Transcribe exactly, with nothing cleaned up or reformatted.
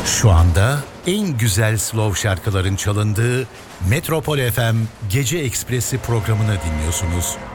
Şu anda en güzel slow şarkıların çalındığı Metropol F M Gece Ekspresi programını dinliyorsunuz.